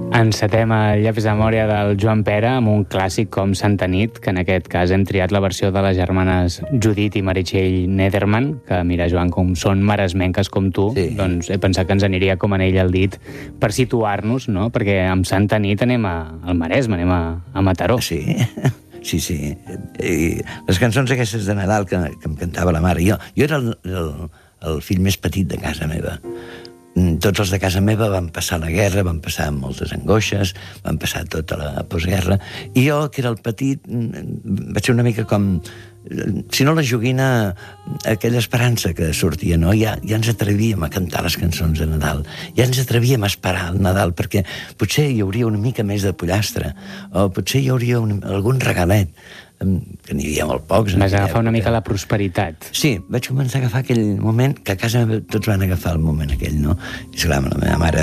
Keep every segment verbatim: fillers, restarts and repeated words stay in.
Encetem el llapis de memòria del Joan Pera amb un clàssic com Santa Nit, que en aquest cas hem triat la versió de les germanes Judit i Meritxell Nederman, que mira, Joan, com són maresmenques com tu, sí. Doncs he pensat que ens aniria com anell al dit per situar-nos, no? Perquè amb Santa Nit anem a, al Maresme, anem a, a Mataró. Sí, sí, sí. I les cançons aquestes de Nadal que, que em cantava la mare. Jo, jo era el, el, el fill més petit de casa meva. Tots els de casa meva van passar la guerra, van passar moltes angoixes, van passar tota la postguerra, i jo, que era el petit, vaig ser una mica com, si no la joguina, aquella esperança que sortia, no? Ja, ja ens atrevíem a cantar les cançons de Nadal, ja ens atrevíem a esperar el Nadal, perquè potser hi hauria una mica més de pollastre, o potser hi hauria un, algun regalet, que n'hi havia molt pocs. Vas agafar una mica la prosperitat. Sí, vaig començar a agafar aquell moment, que a casa meva tots van agafar el moment aquell, no? I esclar, la meva mare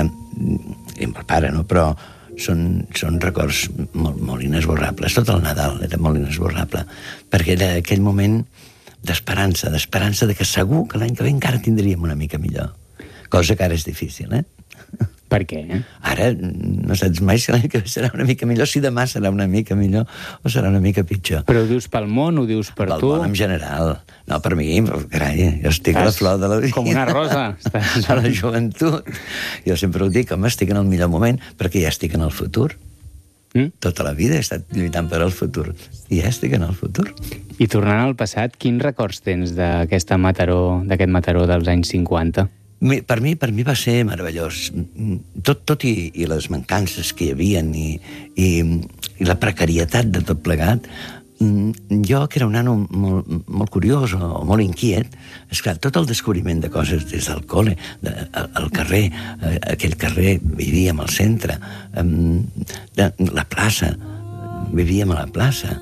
i el pare, no? Però són, són records molt, molt inesborrables. Tot el Nadal era molt inesborrable, perquè era aquell moment d'esperança, d'esperança de que segur que l'any que ve encara tindríem una mica millor. Cosa que ara és difícil, eh? Per què? Ara no saps mai si l'any que ve serà una mica millor, si demà serà una mica millor o serà una mica pitjor. Però ho dius pel món, ho dius per pel tu? Pel món en general. No, per mi, carai, jo estic Estàs a la flor de la vida. Com una rosa. Estàs a la joventut. Jo sempre ho dic, home, estic en el millor moment perquè ja estic en el futur. Mm? Tota la vida he estat lluitant per al futur. I ja estic en el futur. I tornant al passat, quins records tens d'aquesta Mataró, d'aquest Mataró dels anys cinquanta? Per mi, per mi va ser meravellós. Tot, tot i, i les mancances que hi havia i, i, i la precarietat de tot plegat, jo, que era un nano molt, molt curiós o molt inquiet, esclar, tot el descobriment de coses des del col·le, de, al, al carrer, aquell carrer, vivíem al centre, de, la plaça, vivíem a la plaça,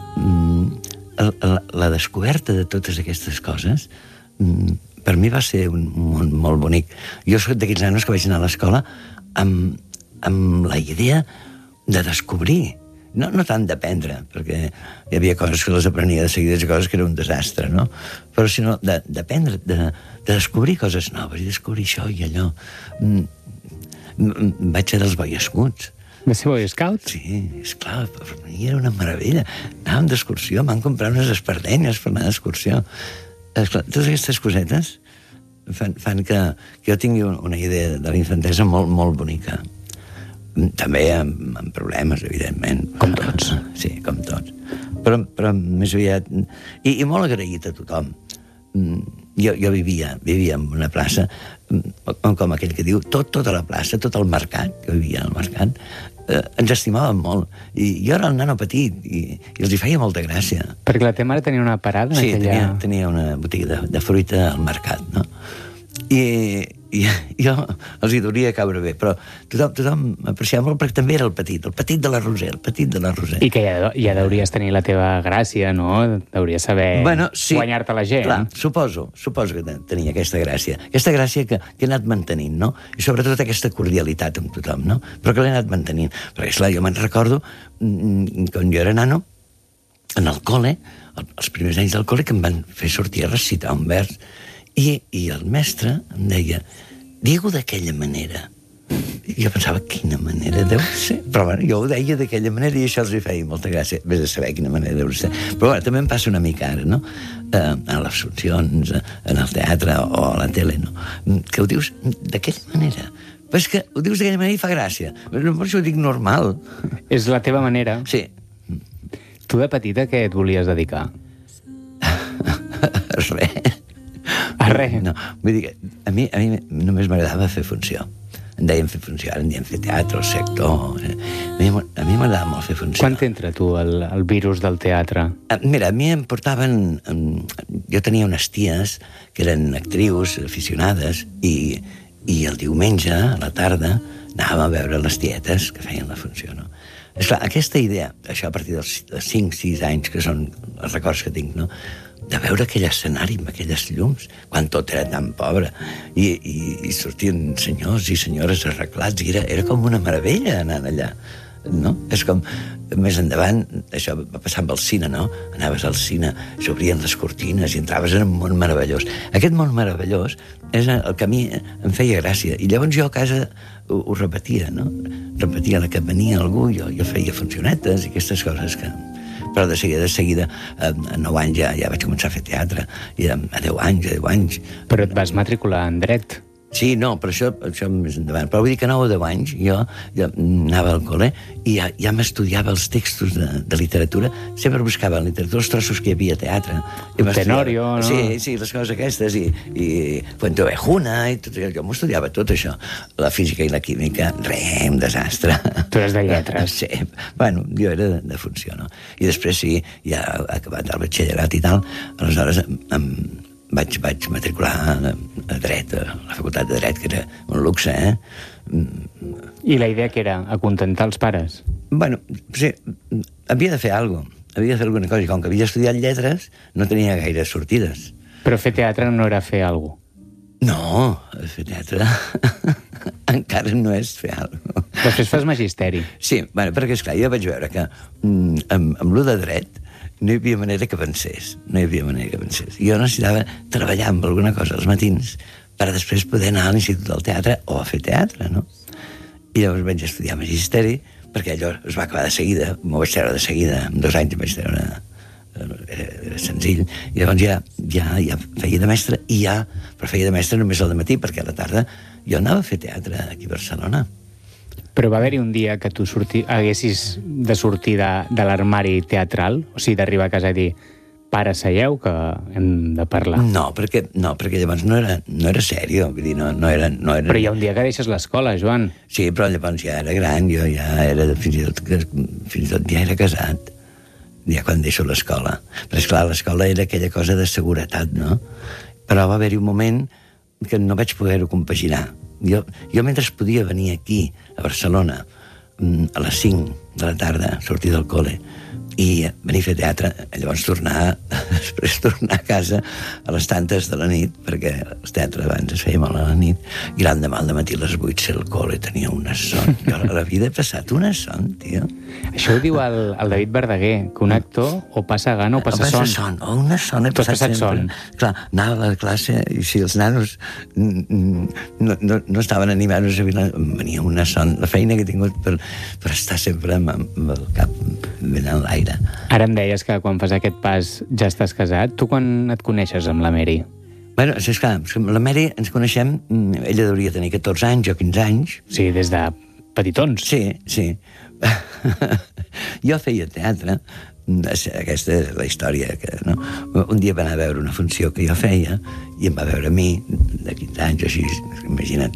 la, la descoberta de totes aquestes coses, per mi va ser un món molt bonic. Jo soc d'aquells nanos que vaig anar a l'escola amb, amb la idea de descobrir, no, no tant d'aprendre, perquè hi havia coses que les aprenia de seguida i coses que era un desastre, no? Però sinó d'aprendre, de, de descobrir coses noves, i descobrir això i allò. Vaig ser dels Boy Scouts. Va ser Boy Scout? Sí, esclar, per mi era una meravella. Anàvem d'excursió, m'han comprat unes espardenyes per anar d'excursió. Esclar, totes aquestes cosetes fan, fan que, que jo tingui una idea de la infantesa molt, molt bonica. També amb, amb problemes, evidentment. Com tots. Sí, com tots. Però, però més aviat... I, i molt agraït a tothom. Jo, jo vivia, vivia en una plaça, com aquell que diu, tot, tota la plaça, tot el mercat, que vivia al mercat, eh, ens estimaven molt. I jo era el nano petit, i, i els hi feia molta gràcia. Perquè la teva mare tenia una parada? Sí, aquella... tenia, tenia una botiga de, de fruita al mercat, no? I, i jo els hi duria caure bé, però tothom, tothom m'apreciava molt perquè també era el petit, el petit de la Roser, el petit de la Roser. I que ja, ja deuries tenir la teva gràcia, no? Deuries saber bueno, sí, guanyar-te la gent. Clar, suposo, suposo que tenia aquesta gràcia. Aquesta gràcia que, que he anat mantenint, no? I sobretot aquesta cordialitat amb tothom, no? Però que l'he anat mantenint. Perquè, esclar, jo me'n recordo, quan jo era nano, en el col·le, els primers anys del col·le, que em van fer sortir a recitar un vers. I, i el mestre em deia, digue-ho d'aquella manera. I jo pensava, quina manera deu ser? Però bueno, jo ho deia d'aquella manera i això els hi feia molta gràcia. Vés a saber quina manera deu ser. Però bueno, també em passa una mica ara, no? Eh, a les funcions, en el teatre o a la tele, no? Que ho dius d'aquella manera. Però és que ho dius d'aquella manera i fa gràcia. Per això ho dic normal. És la teva manera. Sí. Tu de petita què et volies dedicar? Res. A res? No, vull dir que a mi, a mi només m'agradava fer funció. En dèiem fer funció, ara en dèiem fer teatre, el sector... A mi, a mi m'agradava molt fer funció. Quan t'entra, tu, el, el virus del teatre? Mira, a mi em portaven... Jo tenia unes ties que eren actrius, aficionades, i, i el diumenge, a la tarda, anàvem a veure les tietes que feien la funció, no? Esclar, aquesta idea, això a partir dels cinc sis anys, que són els records que tinc, no?, de veure aquell escenari amb aquelles llums, quan tot era tan pobre, i, i, i sortien senyors i senyores arreglats, i era, era com una meravella anar allà, no? És com, més endavant, això va passar amb el cine, no? Anaves al cine, s'obrien les cortines i entraves en un món meravellós. Aquest món meravellós és el que a mi em feia gràcia, i llavors jo a casa ho, ho repetia, no? Repetia la que venia algú, jo, jo feia funcionetes i aquestes coses que... Però de seguida, de seguida, a nou anys ja, ja vaig començar a fer teatre, i a deu anys, a deu anys... Però et vas matricular en dret. Sí, no, però això, això més endavant. Però vull dir que a nou o deu anys jo ja anava al col·le i ja, ja m'estudiava els textos de, de literatura. Sempre buscava en literatura els trossos que hi havia a teatre. I Tenorio, no? Sí, sí, les coses aquestes. I, i Fuenteovejuna, i tot allò. Jo m'ho estudiava tot això. La física i la química, re, un desastre. Tu eres de lletres. Sí, bueno, jo era de, de funció, no? I després sí, ja acabat el batxillerat i tal, aleshores em, vaig, vaig matricular a, a dret, a la facultat de dret, que era un luxe, eh? I la idea que era? Acontentar els pares? Bueno, sí, havia de fer alguna cosa, havia de fer alguna cosa, i com que havia estudiat lletres, no tenia gaire sortides. Però fer teatre no era fer alguna cosa? No, fer teatre encara no és fer alguna cosa. Després fas magisteri. Sí, bueno, perquè, esclar, jo vaig veure que mm, amb, amb l'u de dret no hi havia manera que avancés, no hi havia manera que avancés. Jo necessitava treballar amb alguna cosa als matins per a després poder anar a l'Institut del Teatre o a fer teatre, no? I llavors vaig estudiar magisteri, perquè allò es va acabar de seguida, m'ho vaig treure de seguida, en dos anys vaig treure, era, era senzill, i llavors ja, ja, ja feia de mestre, i ja, però feia de mestre només al matí, perquè a la tarda jo anava a fer teatre aquí a Barcelona. Però va haver-hi un dia que tu sorti, haguessis de sortir de, de l'armari teatral? O sigui, d'arribar a casa i dir, pare, seieu, que hem de parlar. No, perquè, no, perquè llavors no era, no era sèrio, vull dir, no, no era, no era... Però hi ha un dia que deixes l'escola, Joan. Sí, però llavors ja era gran, jo ja era, fins i tot, fins i tot ja era casat, ja quan deixo l'escola. Però, esclar, l'escola era aquella cosa de seguretat, no? Però va haver-hi un moment que no vaig poder-ho compaginar. Jo, jo mentre podia venir aquí, a Barcelona, a les cinc de la tarda, sortir del col·le, i venir a fer teatre, llavors tornar, després tornar a casa a les tantes de la nit, perquè el teatre abans es feia molt a la nit, i l'endemà al matí a les vuit ser al col·le, tenia una son. Jo a la vida he passat una son, tio. Això ho diu el, el David Verdaguer, que un actor o passa gana o passa, o passa son. son. O una son he passat, passat sempre. Son. Clar, anava a la classe i si els nanos no, no, no estaven animats, venia una son. La feina que he tingut per, per estar sempre amb, amb el cap ben en l'aire. Ara em deies que quan fas aquest pas ja estàs casat. Tu quan et coneixes amb la Mary? Bueno, és clar, amb la Mary ens coneixem, ella hauria tenir catorze anys o quinze anys. Sí, des de petitons. Sí, sí. Jo feia teatre, aquesta és la història, que, no? Un dia va anar a veure una funció que jo feia i em va veure a mi, de quinze anys o així, imagina't,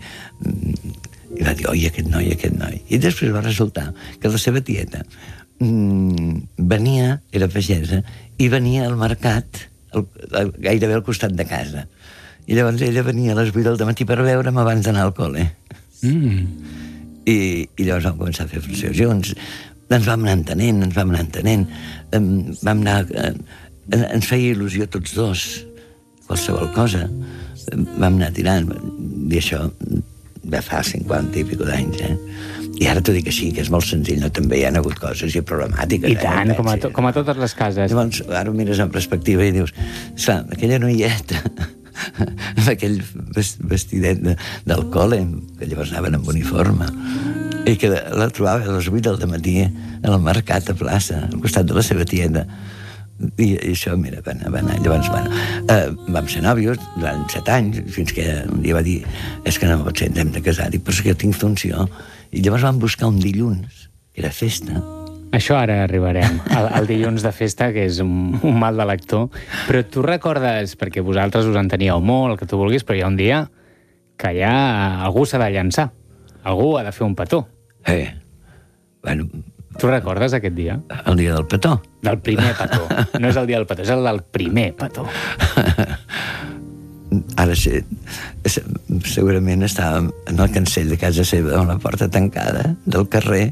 i va dir, oi, aquest noi, aquest noi. I després va resultar que la seva tieta venia, era pagesa, i venia al mercat, al, al, gairebé al costat de casa. I llavors ella venia a les vuit del matí per veure'm abans d'anar al col·le. Mm. I, I llavors vam començar a fer funcions junts. Ens vam anar entenent, ens vam anar entenent. Um, vam anar... Uh, ens feia il·lusió tots dos, qualsevol cosa. Um, vam anar tirant. I això ja fa cinquanta i pico d'anys, eh? I ara t'ho dic així, que és molt senzill, no? També hi ha hagut coses i problemàtiques. I tant, eh? com, a to, com a totes les cases. Llavors, ara ho mires en perspectiva i dius, esclar, aquella noieta, amb aquell vestidet de, del col·le, que llavors anaven amb uniforme, i que la trobava a les vuit del matí al mercat a plaça, al costat de la seva tienda. I, i això, mira, va anar, va anar. Llavors, bueno, eh, vam ser nòvios durant set anys, fins que un dia va dir, és que no pot ser, ens hem de casar. Dic, però és que jo tinc funció. I llavors vam buscar un dilluns, que era festa. Això ara arribarem, el, el dilluns de festa, que és un, un mal de lector. Però tu recordes, perquè vosaltres us en teníeu molt, el que tu vulguis, però hi ha un dia que ja algú s'ha de llançar. Algú ha de fer un petó. Eh, bueno... Tu recordes aquest dia? El dia del petó. Del primer petó. No és el dia del petó, és el del primer petó. Ara sí, segurament estàvem en el cancell de casa seva, amb la porta tancada del carrer.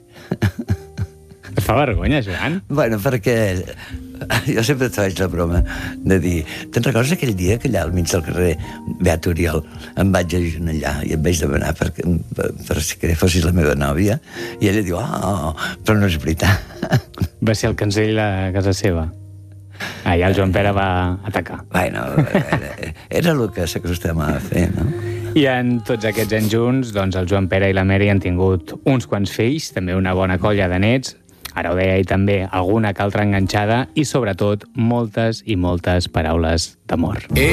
Et fa vergonya, Joan? Bueno, perquè jo sempre et faig la broma de dir, te'n recordes aquell dia que allà al mig del carrer Beat Oriol em vaig agenollar i et vaig demanar per, per, per que fossis la meva nòvia? I ella diu, oh, però no és veritat. Va ser el cancell a casa seva. Allà el Joan Pere va atacar. Bueno, era, era el que s'acostumava a fer, no? I en tots aquests anys junts, doncs el Joan Pere i la Mary han tingut uns quants fills, també una bona colla de nets, ara ho deia ell també, alguna que altra enganxada i sobretot moltes i moltes paraules d'amor.